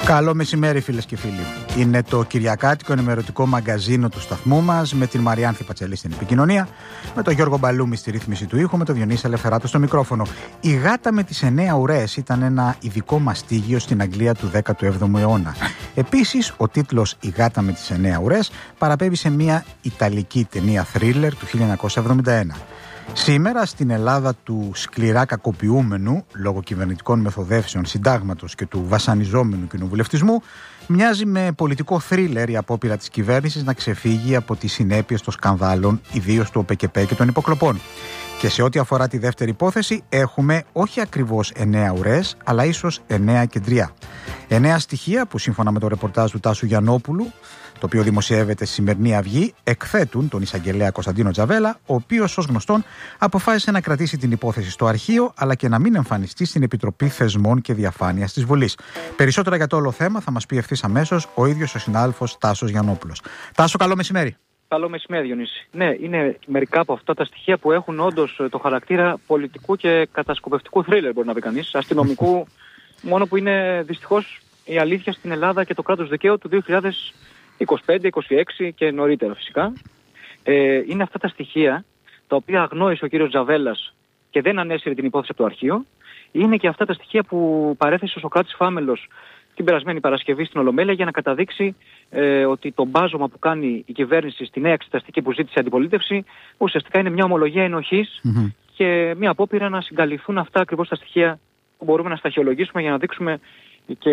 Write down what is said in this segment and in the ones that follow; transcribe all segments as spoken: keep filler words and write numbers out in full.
Καλό μεσημέρι, φίλες και φίλοι. Είναι το κυριακάτικο ενημερωτικό μαγκαζίνο του σταθμού μας, με την Μαριάνθη Πατσελή στην επικοινωνία, με τον Γιώργο Μπαλούμη στη ρύθμιση του ήχου, με τον Διονύση Ελευθεράτο στο μικρόφωνο. Η γάτα με τις εννέα ουρές ήταν ένα ειδικό μαστίγιο στην Αγγλία του δέκατου έβδομου αιώνα. Επίσης, ο τίτλος «Η γάτα με τις εννέα ουρές» παραπέμπει σε μια ιταλική ταινία θρίλερ του χίλια εννιακόσια εβδομήντα ένα. Σήμερα, στην Ελλάδα του σκληρά κακοποιούμενου λόγω κυβερνητικών μεθοδεύσεων συντάγματος και του βασανιζόμενου κοινοβουλευτισμού, μοιάζει με πολιτικό θρίλερ η απόπειρα της κυβέρνησης να ξεφύγει από τις συνέπειες των σκανδάλων, ιδίως του ΟΠΕΚΕΠΕ και των υποκλοπών. Και σε ό,τι αφορά τη δεύτερη υπόθεση, έχουμε όχι ακριβώς εννέα ουρές, αλλά ίσως εννέα κεντριά. Εννέα στοιχεία που, σύμφωνα με το ρεπορτάζ του Τάσου Γιαννόπουλου, το οποίο δημοσιεύεται στη σημερινή Αυγή, εκθέτουν τον εισαγγελέα Κωνσταντίνο Τζαβέλα, ο οποίος, ως γνωστόν, αποφάσισε να κρατήσει την υπόθεση στο αρχείο, αλλά και να μην εμφανιστεί στην Επιτροπή Θεσμών και Διαφάνειας της Βουλής. Περισσότερα για το όλο θέμα θα μας πει ευθύς αμέσως ο ίδιος ο συνάδελφος Τάσος Γιαννόπουλος. Τάσο, καλό μεσημέρι. Καλό μεσημέρι, Διονύση. Ναι, είναι μερικά από αυτά τα στοιχεία που έχουν όντως το χαρακτήρα πολιτικού και κατασκοπευτικού θρίλερ, μπορεί να πει κανείς, αστυνομικού, μόνο που είναι δυστυχώς η αλήθεια στην Ελλάδα και το κράτος δικαίου του δύο χιλιάδες είκοσι πέντε είκοσι έξι και νωρίτερα φυσικά. Ε, είναι αυτά τα στοιχεία τα οποία αγνόησε ο κύριος Τζαβέλας και δεν ανέσυρε την υπόθεση από το αρχείο. Είναι και αυτά τα στοιχεία που παρέθεσε ο Σωκράτης Φάμελος την περασμένη Παρασκευή στην Ολομέλεια για να καταδείξει ε, ότι το μπάζωμα που κάνει η κυβέρνηση στη νέα εξεταστική που ζήτησε η αντιπολίτευση ουσιαστικά είναι μια ομολογία ενοχής mm-hmm. και μια απόπειρα να συγκαλυφθούν αυτά ακριβώς τα στοιχεία που μπορούμε να σταχυολογήσουμε για να δείξουμε και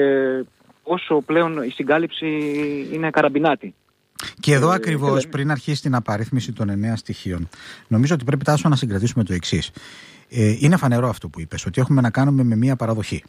όσο πλέον η συγκάλυψη είναι καραμπινάτη. Και εδώ ακριβώς, πριν αρχίσει την απαρίθμηση των εννέα στοιχείων, νομίζω ότι πρέπει, Τάσο, να συγκρατήσουμε το εξής. Ε, είναι φανερό αυτό που είπες, ότι έχουμε να κάνουμε με μια παραδοχή.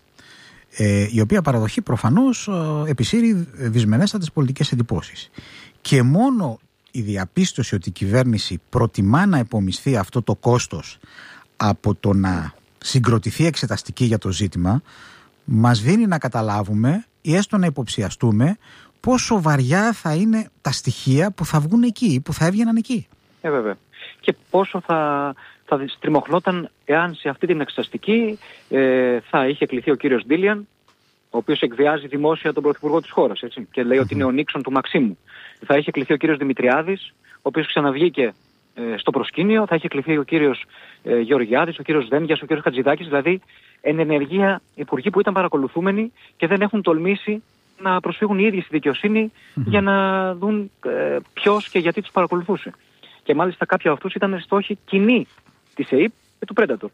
Ε, η οποία παραδοχή προφανώς ε, επισύρει δυσμενέστατες πολιτικές εντυπώσεις. Και μόνο η διαπίστωση ότι η κυβέρνηση προτιμά να επομισθεί αυτό το κόστος από το να συγκροτηθεί εξεταστική για το ζήτημα, μας δίνει να καταλάβουμε ή έστω να υποψιαστούμε πόσο βαριά θα είναι τα στοιχεία που θα βγουν εκεί, που θα έβγαιναν εκεί. Ε, βέβαια. Και πόσο θα, θα στριμωχνόταν εάν σε αυτή την εξεταστική ε, θα είχε κληθεί ο κύριος Ντίλιαν, ο οποίος εκβιάζει δημόσια τον πρωθυπουργό της χώρας, έτσι, και λέει mm-hmm. ότι είναι ο Νίξον του Μαξίμου. Θα είχε κληθεί ο κύριος Δημητριάδης, ο οποίος ξαναβγήκε ε, στο προσκήνιο, θα είχε κληθεί ο κύριος ε, Γεωργιάδης, ο κύριος Δένδιας, ο κύριος Χατζηδάκης, δηλαδή εν ενεργεία υπουργοί που ήταν παρακολουθούμενοι και δεν έχουν τολμήσει να προσφύγουν οι ίδιοι στη δικαιοσύνη mm-hmm. για να δουν ε, ποιος και γιατί τους παρακολουθούσε. Και μάλιστα κάποιοι από αυτούς ήταν στόχοι κοινοί της ΕΕΠ και του Predator.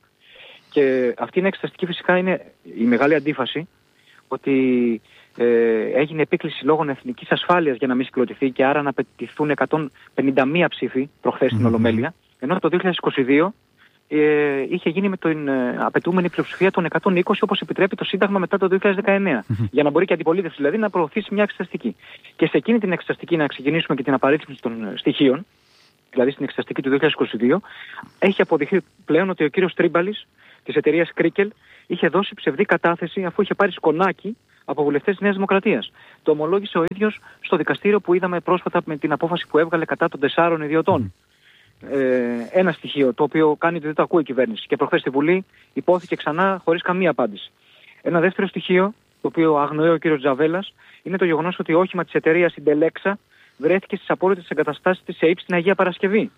Και αυτή είναι εξεταστική, φυσικά είναι η μεγάλη αντίφαση ότι ε, έγινε επίκληση λόγω εθνικής ασφάλειας για να μην συγκροτηθεί και άρα να απαιτηθούν εκατόν πενήντα μία ψήφοι προχθές στην mm-hmm. Ολομέλεια, ενώ το δύο χιλιάδες είκοσι δύο ε, είχε γίνει με την ε, απαιτούμενη πλειοψηφία των εκατόν είκοσι, όπως επιτρέπει το Σύνταγμα μετά το δύο χιλιάδες δεκαεννέα, mm-hmm. για να μπορεί και η αντιπολίτευση δηλαδή να προωθήσει μια εξεταστική. Και σε εκείνη την εξεταστική, να ξεκινήσουμε και την απαρίθμηση των στοιχείων, δηλαδή στην εξεταστική του δύο χιλιάδες είκοσι δύο, έχει αποδειχθεί πλέον ότι ο κύριος Τρίμπαλης της εταιρείας Κρίκελ είχε δώσει ψευδή κατάθεση αφού είχε πάρει σκονάκι από βουλευτές της Νέας Δημοκρατίας. Το ομολόγησε ο ίδιος στο δικαστήριο που είδαμε πρόσφατα με την απόφαση που έβγαλε κατά των τεσσάρων ιδιωτών. Mm. Ε, ένα στοιχείο το οποίο κάνει ότι δεν το ακούει η κυβέρνηση και προχθές στη Βουλή υπόθηκε ξανά χωρίς καμία απάντηση. Ένα δεύτερο στοιχείο, το οποίο αγνοεί ο κύριος Τζαβέλας, είναι το γεγονός ότι όχημα της εταιρείας Συντελέξα βρέθηκε στις απόρριτες εγκαταστάσεις της ΕΕΠ στην Αγία Παρασκευή.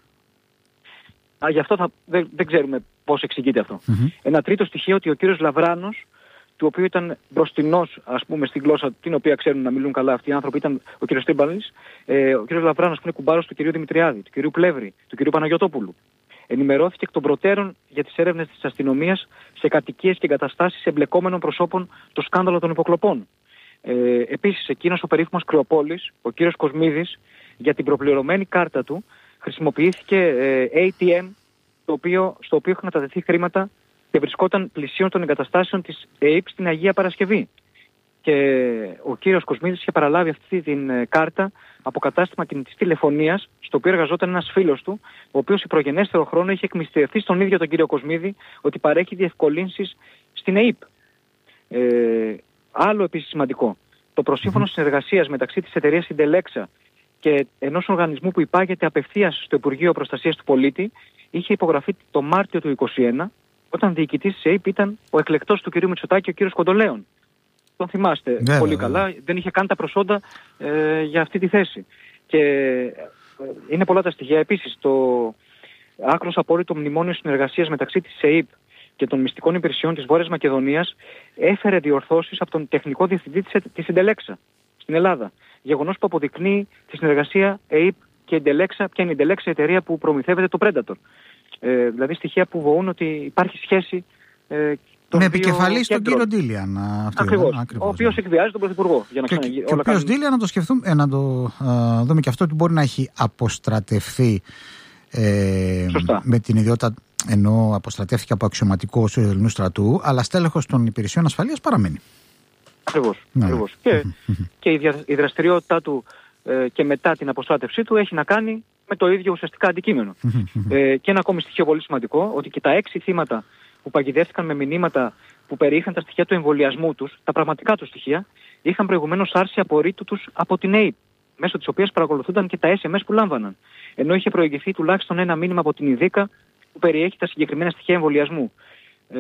Α, γι' αυτό θα, δεν, δεν ξέρουμε πώς εξηγείται αυτό. Mm-hmm. Ένα τρίτο στοιχείο, ότι ο κύριος Λαβράνος, του οποίου ήταν μπροστινός, ας πούμε, στην γλώσσα την οποία ξέρουν να μιλούν καλά αυτοί οι άνθρωποι, ήταν ο κύριος Τρίμπαλης, ε, ο κύριος Λαβράνος που είναι κουμπάρος του κυρίου Δημητριάδη, του κυρίου Πλεύρη, του κυρίου Παναγιωτόπουλου. Ενημερώθηκε εκ των προτέρων για τις έρευνες της αστυνομίας σε κατοικίες και εγκαταστάσεις εμπλεκόμενων προσώπων το σκάνδαλο των υποκλοπών. Ε, επίσης, εκείνος ο περίφημος Κρεοπόλης, ο κύριος Κοσμίδης, για την προπληρωμένη κάρτα του χρησιμοποιήθηκε ε, έι τι εμ, το οποίο, στο οποίο είχαν κατατεθεί χρήματα και βρισκόταν πλησίων των εγκαταστάσεων της ΕΕΠ στην Αγία Παρασκευή. Και ο κύριος Κοσμίδης είχε παραλάβει αυτή την ε, κάρτα από κατάστημα κινητής τηλεφωνίας, στο οποίο εργαζόταν ένας φίλος του, ο οποίος σε προγενέστερο χρόνο είχε εκμυστηρευτεί στον ίδιο τον κύριο Κοσμίδη ότι παρέχει διευκολύνσεις στην ΕΕΠ. Ε, άλλο επίσης σημαντικό, το προσύμφωνο συνεργασίας μεταξύ της εταιρείας Συντελέξα και ενός οργανισμού που υπάγεται απευθείας στο Υπουργείο Προστασίας του Πολίτη είχε υπογραφεί το Μάρτιο του είκοσι ένα, όταν διοικητής της ΕΕΠ ήταν ο εκλεκτός του κ. Μητσοτάκη, ο κ. Κοντολέων. τον θυμάστε βέβαια, πολύ βέβαια. καλά, δεν είχε καν τα προσόντα ε, για αυτή τη θέση. Και ε, είναι πολλά τα στοιχεία. Επίσης, το άκρως απόρριτο μνημόνιο συνεργασίας μεταξύ της ΕΕΠ και των μυστικών υπηρεσιών της Βόρειας Μακεδονίας έφερε διορθώσεις από τον τεχνικό διευθυντή της, της Ιντελέξα στην Ελλάδα. Γεγονός που αποδεικνύει τη συνεργασία ΕΕΠ και Ιντελέξα, ποια είναι η Ιντελέξα, η εταιρεία που προμηθεύεται το Predator. Ε, δηλαδή στοιχεία που βοούν ότι υπάρχει σχέση ε, με επικεφαλής τον κύριο Ντίλιαν. Ακριβώς, ο οποίος εκβιάζει τον Πρωθυπουργό. Για να και, ξαναγεί, και ο οποίος Ντίλιαν, να το σκεφτούμε, ε, να το ε, δούμε και αυτό, ότι μπορεί να έχει αποστρατευθεί ε, με την ιδιότητα, ενώ αποστρατεύτηκε από αξιωματικό του Ελληνικού στρατού, αλλά στέλεχος των υπηρεσιών ασφαλείας παραμένει. Ακριβώς. Ναι. Ακριβώς. Και, και η, δια, η δραστηριότητά του ε, και μετά την αποστράτευσή του έχει να κάνει με το ίδιο ουσιαστικά αντικείμενο. ε, και ένα ακόμη στοιχείο πολύ σημαντικό, ότι και τα έξι θύματα που παγιδεύτηκαν με μηνύματα που περιείχαν τα στοιχεία του εμβολιασμού τους, τα πραγματικά τους στοιχεία, είχαν προηγουμένως άρση απορρίτου τους από την ΕΕΠ, μέσω της οποίας παρακολουθούνταν και τα ες εμ ες που λάμβαναν. Ενώ είχε προηγηθεί τουλάχιστον ένα μήνυμα από την ΙΔΙΚΑ που περιέχει τα συγκεκριμένα στοιχεία εμβολιασμού. Ε,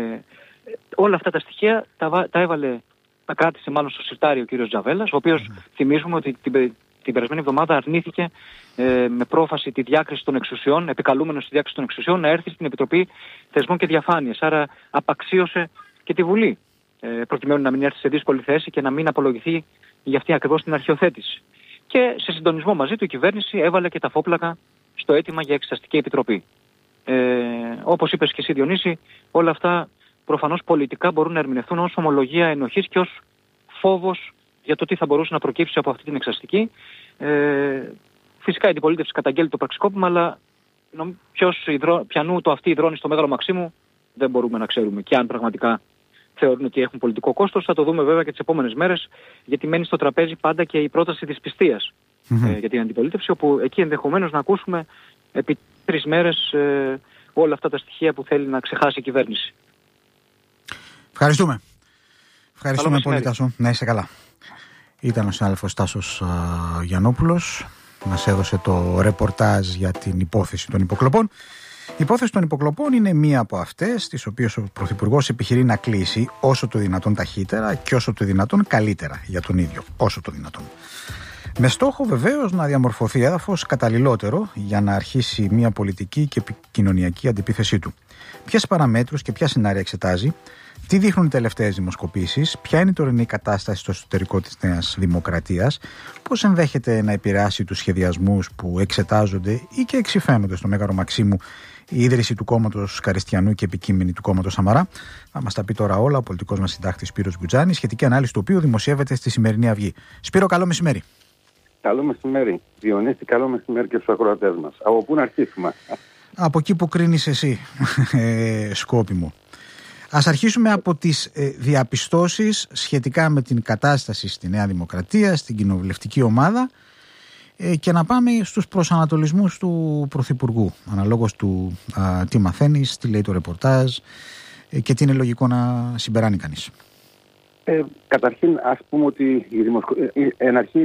όλα αυτά τα στοιχεία τα, τα έβαλε, τα κράτησε μάλλον στο συρτάρι ο κύριος Τζαβέλας, ο οποίος mm. θυμίζουμε ότι την, την περασμένη εβδομάδα αρνήθηκε ε, με πρόφαση τη διάκριση των εξουσιών, επικαλούμενος τη διάκριση των εξουσιών, να έρθει στην Επιτροπή Θεσμών και Διαφάνειας. Άρα απαξίωσε και τη Βουλή, ε, προκειμένου να μην έρθει σε δύσκολη θέση και να μην απολογηθεί για αυτή ακριβώς την αρχιοθέτηση. Και σε συντονισμό μαζί του η κυβέρνηση έβαλε και τα φόπλακα στο αίτημα για εξεταστική επιτροπή. Ε, όπως είπες και εσύ, Διονύση, όλα αυτά προφανώς πολιτικά μπορούν να ερμηνευτούν ως ομολογία ενοχής και ως φόβος για το τι θα μπορούσε να προκύψει από αυτή την εξεταστική. Ε, φυσικά η αντιπολίτευση καταγγέλει το πραξικόπημα, αλλά ποιος υδρώ, πιανού το αυτή υδρώνει στο Μέγαρο Μαξίμου δεν μπορούμε να ξέρουμε. Και αν πραγματικά θεωρούν ότι έχουν πολιτικό κόστος, θα το δούμε βέβαια και τις επόμενες μέρες, γιατί μένει στο τραπέζι πάντα και η πρόταση της πιστείας mm-hmm. ε, για την αντιπολίτευση, όπου εκεί ενδεχομένως να ακούσουμε επί τρεις μέρες ε, όλα αυτά τα στοιχεία που θέλει να ξεχάσει η κυβέρνηση. Ευχαριστούμε. Ευχαριστούμε πολύ, Τάσο. Να είσαι καλά. Ήταν ο συνάδελφος Τάσος uh, Γιαννόπουλος. Μας έδωσε το ρεπορτάζ για την υπόθεση των υποκλοπών. Η υπόθεση των υποκλοπών είναι μία από αυτές τις οποίες ο Πρωθυπουργός επιχειρεί να κλείσει όσο το δυνατόν ταχύτερα και όσο το δυνατόν καλύτερα για τον ίδιο. Όσο το δυνατόν. Με στόχο βεβαίως να διαμορφωθεί έδαφος καταλληλότερο για να αρχίσει μια πολιτική και επικοινωνιακή αντιπίθεσή του. Ποιες παραμέτρους και ποια σενάρια εξετάζει, τι δείχνουν οι τελευταίες δημοσκοπήσεις, ποια είναι η τωρινή κατάσταση στο εσωτερικό της Νέας Δημοκρατίας, πώς ενδέχεται να επηρεάσει τους σχεδιασμούς που εξετάζονται ή και εξυφαίνονται στο Μέγαρο Μαξίμου η ίδρυση του κόμματος Καριστιανού και επικείμενη του κόμματος Σαμαρά. Θα μας τα πει τώρα όλα ο πολιτικός μας συντάκτης Σπύρος Γκουτζάνης, σχετική ανάλυση του οποίου δημοσιεύεται στη σημερινή Αυγή. Σπύρο, καλό μεσημέρι. Καλό μεσημέρι, Διονύση, καλό μεσημέρι και στους ακροατές μας. Από πού να αρχίσουμε? Από εκεί που κρίνεις εσύ, ε, σκόπιμο. Ας αρχίσουμε από τις ε, διαπιστώσεις σχετικά με την κατάσταση στη Νέα Δημοκρατία, στην κοινοβουλευτική ομάδα ε, και να πάμε στους προσανατολισμούς του Πρωθυπουργού. Αναλόγως του α, τι μαθαίνεις, τι λέει το ρεπορτάζ ε, και τι είναι λογικό να συμπεράνει κανείς. Ε, καταρχήν, ας πούμε ότι η δημοσκο... ε, εν αρχή